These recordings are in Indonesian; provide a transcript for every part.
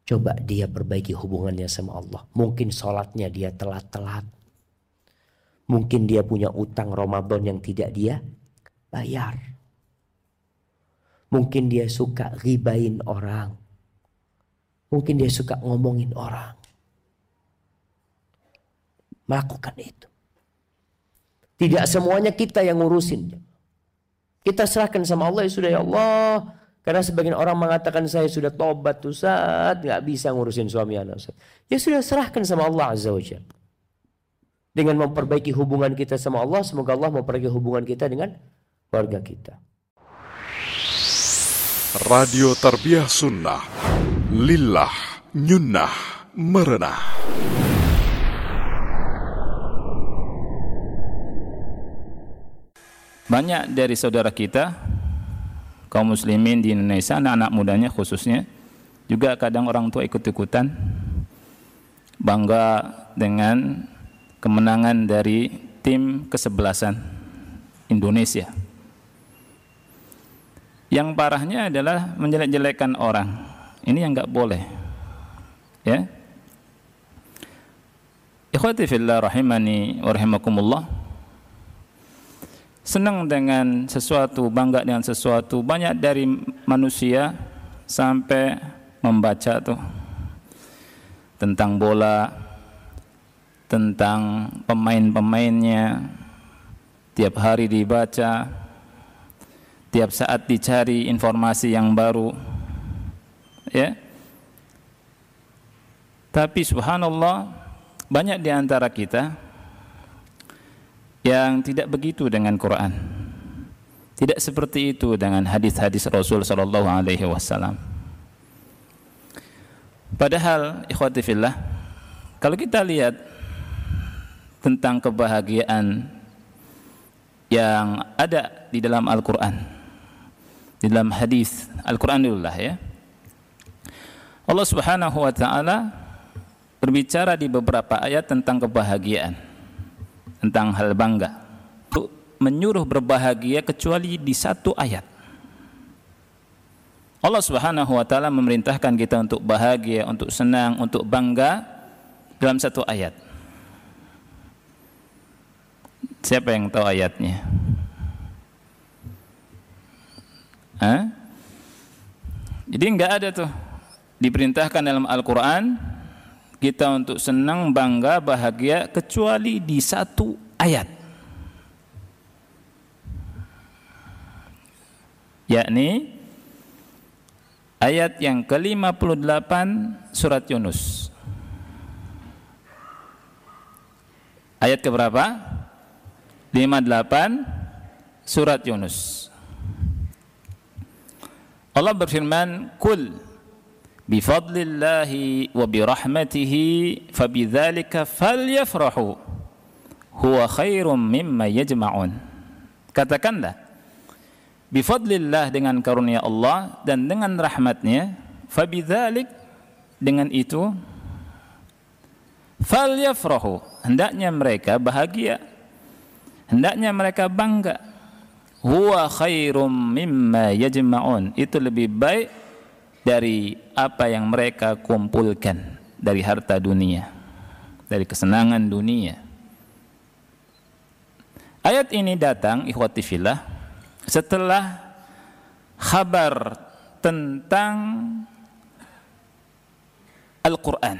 Coba dia perbaiki hubungannya sama Allah. Mungkin sholatnya dia telat-telat. Mungkin dia punya utang Ramadan yang tidak dia bayar. Mungkin dia suka ribain orang. Mungkin dia suka ngomongin orang. Melakukan itu. Tidak semuanya kita yang ngurusin. Kita serahkan sama Allah, ya sudah ya Allah. Karena sebagian orang mengatakan saya sudah tobat Ustaz, gak bisa ngurusin suami anak Ustaz. Ya sudah, serahkan sama Allah Azza wa Jalla. Dengan memperbaiki hubungan kita sama Allah, semoga Allah memperbaiki hubungan kita dengan keluarga kita. Radio Tarbiyah Sunnah, Lillah, Nyunnah, Merenah. Banyak dari saudara kita, kaum muslimin di Indonesia, anak-anak mudanya khususnya, juga kadang orang tua ikut-ikutan bangga dengan kemenangan dari tim kesebelasan Indonesia. Yang parahnya adalah menjelek-jelekan orang. Ini yang enggak boleh. Ya. Ikhwati fillah rahimani wa rahimakumullah. Senang dengan sesuatu, bangga dengan sesuatu. Banyak dari manusia sampai membaca tuh tentang bola, tentang pemain-pemainnya, tiap hari dibaca, tiap saat dicari informasi yang baru, ya. Tapi subhanallah, banyak di antara kita yang tidak begitu dengan Quran, tidak seperti itu dengan hadis-hadis Rasul sallallahu alaihi wasallam. Padahal ikhwati fillah, kalau kita lihat tentang kebahagiaan yang ada di dalam Al-Quran, di dalam hadis Al-Quran dululah ya, Allah subhanahu wa ta'ala berbicara di beberapa ayat tentang kebahagiaan, tentang hal bangga, untuk menyuruh berbahagia kecuali di satu ayat. Allah subhanahu wa ta'ala memerintahkan kita untuk bahagia, untuk senang, untuk bangga dalam satu ayat. Siapa yang tahu ayatnya? Jadi enggak ada tuh diperintahkan dalam Al-Quran kita untuk senang, bangga, bahagia kecuali di satu ayat, yakni ayat yang ke-58 surat Yunus. Ayat keberapa? 58 surat Yunus. Allah berfirman, "Qul bifadlillahi wa birahmatihi fabidzalika falyafrahu huwa khairum mimma yajma'un." Katakanlah, bifadlillah, dengan karunia Allah dan dengan rahmatnya, fabidzalik, dengan itu, falyafrahu, hendaknya mereka bahagia, hendaknya mereka bangga. Huwa khairum mimma yajma'un, itu lebih baik dari apa yang mereka kumpulkan dari harta dunia, dari kesenangan dunia. Ayat ini datang ikhwati fillah setelah kabar tentang Al-Quran.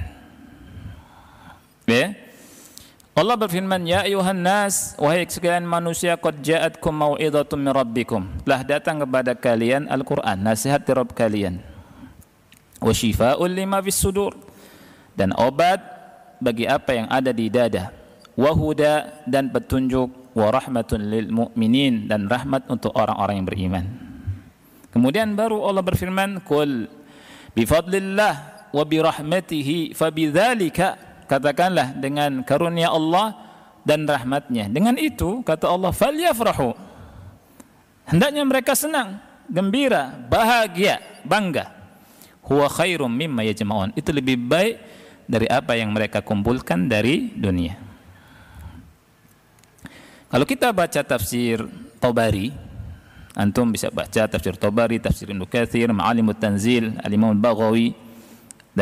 Ya. Allah berfirman, "Ya ayuhan nas, wahai sekalian manusia, qad ja'atkum mau'izatun min rabbikum." Telah datang kepada kalian Al-Quran, nasihat dari Rabb kalian. Wa shifaa'un lima fis sudur, dan obat bagi apa yang ada di dada. Wa huda, dan petunjuk. Wa rahmatun lil mu'minin, dan rahmat untuk orang-orang yang beriman. Kemudian baru Allah berfirman, "Qul bifadlillah wa birahmatihi fabidzalika," katakanlah dengan karunia Allah dan rahmatnya, dengan itu kata Allah, falyafrahu, hendaknya mereka senang, gembira, bahagia, bangga. Huwa khairum mimma yajma'un, itu lebih baik dari apa yang mereka kumpulkan dari dunia. Kalau kita baca tafsir Tabari, antum bisa baca tafsir Tabari, tafsir Ibnu Katsir, Ma'alimut Tanzil, Al-Imam Al-Baghawi,